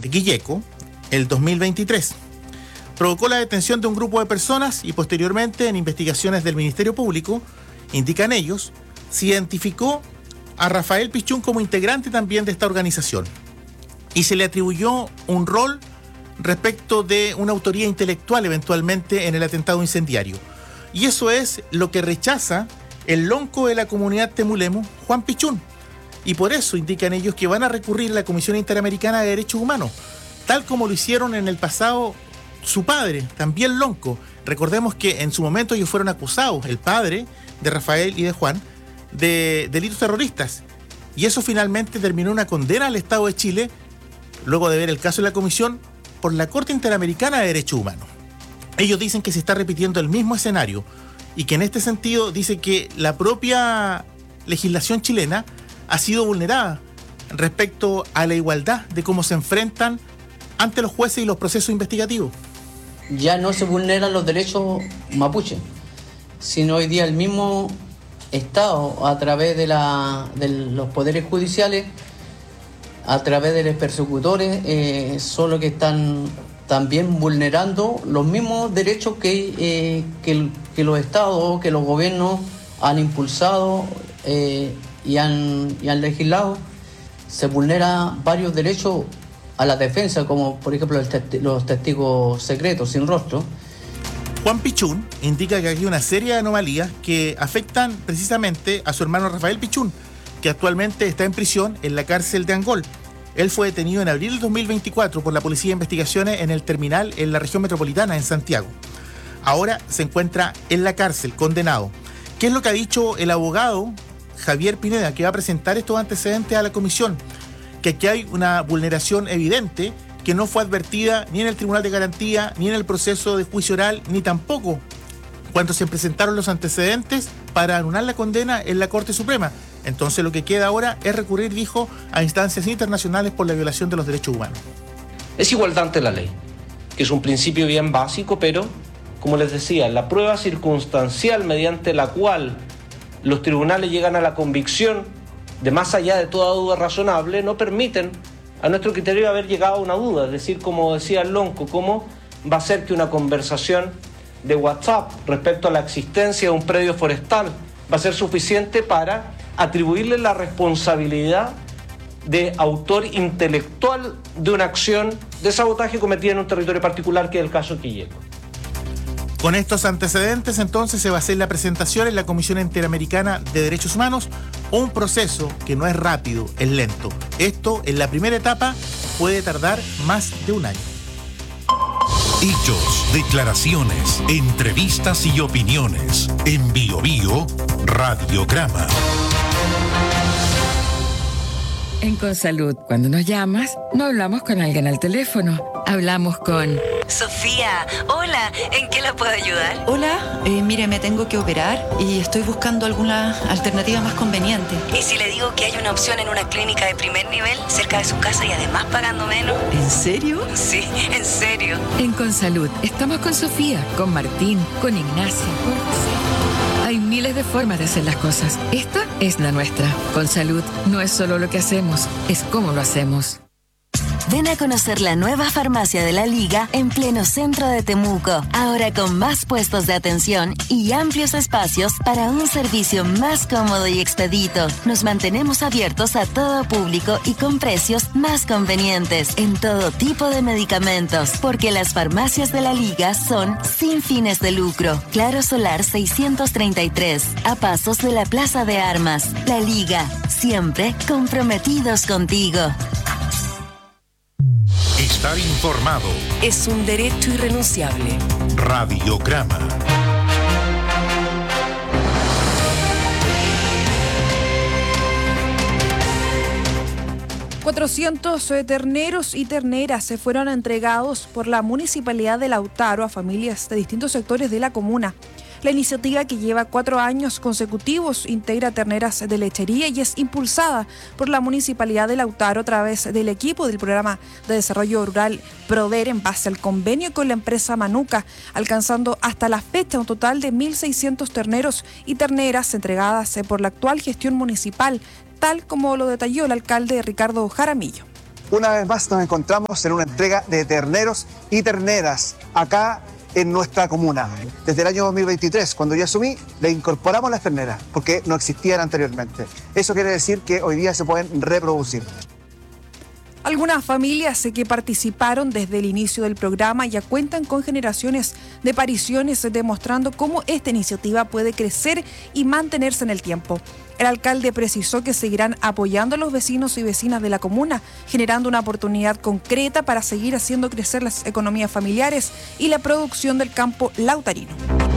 Guilleco el 2023. Provocó la detención de un grupo de personas y posteriormente en investigaciones del Ministerio Público, indican ellos, se identificó a Rafael Pichún como integrante también de esta organización y se le atribuyó un rol respecto de una autoría intelectual eventualmente en el atentado incendiario. Y eso es lo que rechaza el lonco de la comunidad Temulemo, Juan Pichún. Y por eso indican ellos que van a recurrir a la Comisión Interamericana de Derechos Humanos, tal como lo hicieron en el pasado su padre, también lonco. Recordemos que en su momento ellos fueron acusados, el padre de Rafael y de Juan, de delitos terroristas. Y eso finalmente terminó una condena al Estado de Chile, luego de ver el caso de la Comisión, por la Corte Interamericana de Derechos Humanos. Ellos dicen que se está repitiendo el mismo escenario y que en este sentido dice que la propia legislación chilena ha sido vulnerada respecto a la igualdad de cómo se enfrentan ante los jueces y los procesos investigativos. Ya no se vulneran los derechos mapuche, sino hoy día el mismo Estado, a través de los poderes judiciales, a través de los persecutores, son los que están también vulnerando los mismos derechos que los estados, que los gobiernos han impulsado y han legislado. Se vulneran varios derechos a la defensa, como por ejemplo los testigos secretos sin rostro. Juan Pichún indica que hay una serie de anomalías que afectan precisamente a su hermano Rafael Pichún, que actualmente está en prisión en la cárcel de Angol. Él fue detenido en abril del 2024 por la Policía de Investigaciones en el terminal en la región metropolitana en Santiago. Ahora se encuentra en la cárcel, condenado. ¿Qué es lo que ha dicho el abogado Javier Pineda, que va a presentar estos antecedentes a la comisión? Que aquí hay una vulneración evidente que no fue advertida ni en el Tribunal de Garantía, ni en el proceso de juicio oral, ni tampoco cuando se presentaron los antecedentes para anular la condena en la Corte Suprema. Entonces lo que queda ahora es recurrir, dijo, a instancias internacionales por la violación de los derechos humanos. Es igualdad ante la ley, que es un principio bien básico, pero, como les decía, la prueba circunstancial mediante la cual los tribunales llegan a la convicción de más allá de toda duda razonable, no permiten a nuestro criterio haber llegado a una duda. Es decir, como decía el lonco, ¿cómo va a ser que una conversación de WhatsApp respecto a la existencia de un predio forestal va a ser suficiente para atribuirle la responsabilidad de autor intelectual de una acción de sabotaje cometida en un territorio particular, que es el caso Guilleco? Con estos antecedentes, entonces, se va a hacer la presentación en la Comisión Interamericana de Derechos Humanos, un proceso que no es rápido, es lento. Esto, en la primera etapa, puede tardar más de un año. Hechos, declaraciones, entrevistas y opiniones. En Bio Bio, Radiograma. En Consalud, cuando nos llamas, no hablamos con alguien al teléfono, hablamos con... Sofía, hola, ¿en qué la puedo ayudar? Hola, mire, me tengo que operar y estoy buscando alguna alternativa más conveniente. ¿Y si le digo que hay una opción en una clínica de primer nivel, cerca de su casa y además pagando menos? ¿En serio? Sí, en serio. En Consalud, estamos con Sofía, con Martín, con Ignacio, con José. Hay miles de formas de hacer las cosas. Esta es la nuestra. Consalud no es solo lo que hacemos, es cómo lo hacemos. Ven a conocer la nueva farmacia de la Liga en pleno centro de Temuco, ahora con más puestos de atención y amplios espacios para un servicio más cómodo y expedito. Nos mantenemos abiertos a todo público y con precios más convenientes en todo tipo de medicamentos, porque las farmacias de la Liga son sin fines de lucro. Claro Solar 633, a pasos de la Plaza de Armas. La Liga, siempre comprometidos contigo. Estar informado Es un derecho irrenunciable. Radiograma. 400 terneros y terneras se fueron entregados por la Municipalidad de Lautaro a familias de distintos sectores de la comuna. La iniciativa, que lleva 4 años consecutivos, integra terneras de lechería y es impulsada por la Municipalidad de Lautaro a través del equipo del Programa de Desarrollo Rural PRODER en base al convenio con la empresa Manuka, alcanzando hasta la fecha un total de 1.600 terneros y terneras entregadas por la actual gestión municipal, tal como lo detalló el alcalde Ricardo Jaramillo. Una vez más nos encontramos en una entrega de terneros y terneras acá en nuestra comuna. Desde el año 2023, cuando yo asumí, le incorporamos las terneras porque no existían anteriormente. Eso quiere decir que hoy día se pueden reproducir. Algunas familias que participaron desde el inicio del programa ya cuentan con generaciones de pariciones, demostrando cómo esta iniciativa puede crecer y mantenerse en el tiempo. El alcalde precisó que seguirán apoyando a los vecinos y vecinas de la comuna, generando una oportunidad concreta para seguir haciendo crecer las economías familiares y la producción del campo lautarino.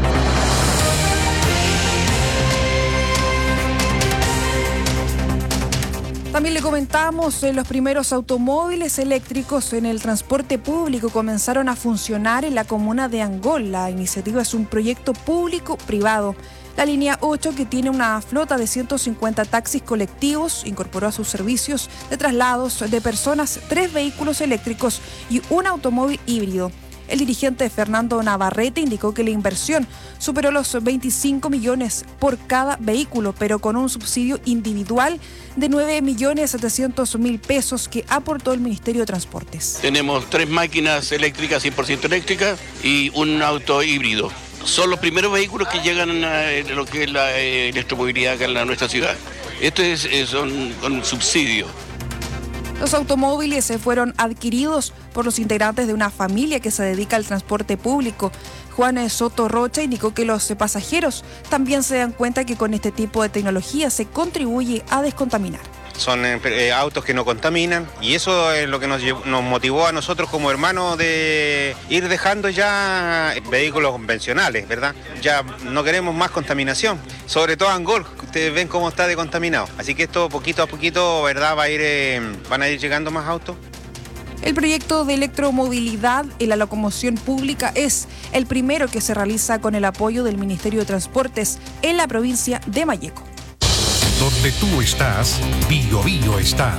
También le comentamos, los primeros automóviles eléctricos en el transporte público comenzaron a funcionar en la comuna de Angol. La iniciativa es un proyecto público-privado. La línea 8, que tiene una flota de 150 taxis colectivos, incorporó a sus servicios de traslados de personas 3 vehículos eléctricos y un automóvil híbrido. El dirigente Fernando Navarrete indicó que la inversión superó los 25 millones por cada vehículo, pero con un subsidio individual de 9.700.000 pesos que aportó el Ministerio de Transportes. Tenemos 3 máquinas eléctricas, 100% eléctricas, y un auto híbrido. Son los primeros vehículos que llegan a lo que es la electromovilidad acá en nuestra ciudad. Esto son con subsidio. Los automóviles se fueron adquiridos por los integrantes de una familia que se dedica al transporte público. Juan Soto Rocha indicó que los pasajeros también se dan cuenta que con este tipo de tecnología se contribuye a descontaminar. Son autos que no contaminan y eso es lo que nos motivó a nosotros como hermanos de ir dejando ya vehículos convencionales, ¿verdad? Ya no queremos más contaminación, sobre todo Angol, ustedes ven cómo está de contaminado. Así que esto poquito a poquito, ¿verdad? Van a ir llegando más autos. El proyecto de electromovilidad en la locomoción pública es el primero que se realiza con el apoyo del Ministerio de Transportes en la provincia de Malleco. Donde tú estás, Bío Bío está.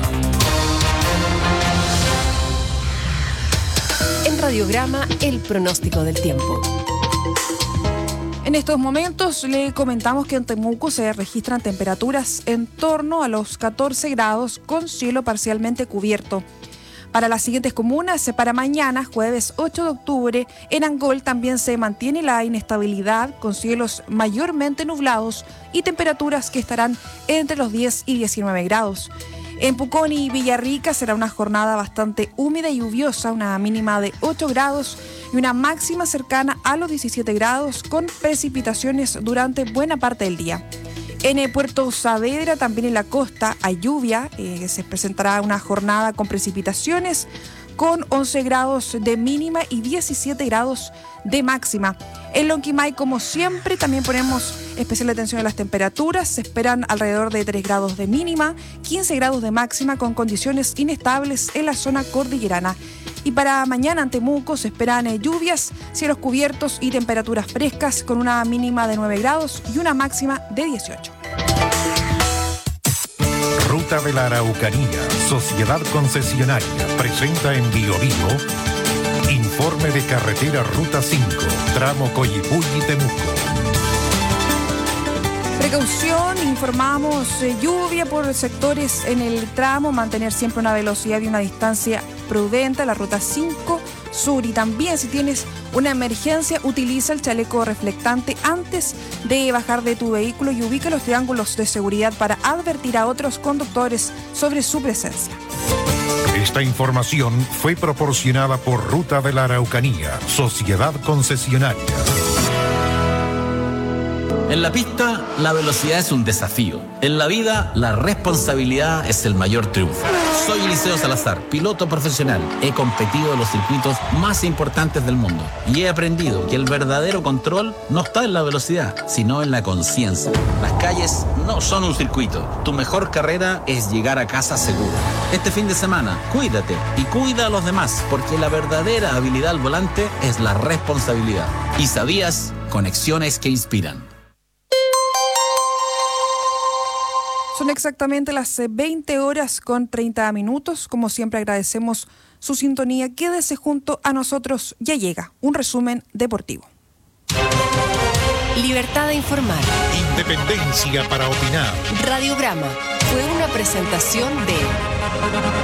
En Radiograma, el pronóstico del tiempo. En estos momentos le comentamos que en Temuco se registran temperaturas en torno a los 14 grados con cielo parcialmente cubierto. Para las siguientes comunas, para mañana, jueves 8 de octubre, en Angol también se mantiene la inestabilidad con cielos mayormente nublados y temperaturas que estarán entre los 10 y 19 grados. En Pucón y Villarrica será una jornada bastante húmeda y lluviosa, una mínima de 8 grados y una máxima cercana a los 17 grados con precipitaciones durante buena parte del día. En Puerto Saavedra, también en la costa, hay lluvia. Se presentará una jornada con precipitaciones con 11 grados de mínima y 17 grados de máxima. En Lonquimay, como siempre, también ponemos especial atención a las temperaturas. Se esperan alrededor de 3 grados de mínima, 15 grados de máxima con condiciones inestables en la zona cordillerana. Y para mañana en Temuco se esperan lluvias, cielos cubiertos y temperaturas frescas con una mínima de 9 grados y una máxima de 18. Ruta de la Araucanía, Sociedad Concesionaria, presenta en Bío Bío informe de carretera Ruta 5, tramo Coyipulli-Temuco. Precaución, informamos lluvia por sectores en el tramo, mantener siempre una velocidad y una distancia prudente a la Ruta 5 Sur. Y también si tienes una emergencia, utiliza el chaleco reflectante antes de bajar de tu vehículo y ubica los triángulos de seguridad para advertir a otros conductores sobre su presencia. Esta información fue proporcionada por Ruta de la Araucanía, Sociedad Concesionaria. En la pista, la velocidad es un desafío. En la vida, la responsabilidad es el mayor triunfo. Soy Eliseo Salazar, piloto profesional. He competido en los circuitos más importantes del mundo y he aprendido que el verdadero control no está en la velocidad, sino en la conciencia. Las calles no son un circuito. Tu mejor carrera es llegar a casa seguro. Este fin de semana, cuídate y cuida a los demás, porque la verdadera habilidad al volante es la responsabilidad. ¿Y sabías? Conexiones que inspiran. Son exactamente las 20 horas con 30 minutos. Como siempre agradecemos su sintonía. Quédese junto a nosotros. Ya llega un resumen deportivo. Libertad de informar. Independencia para opinar. Radiograma fue una presentación de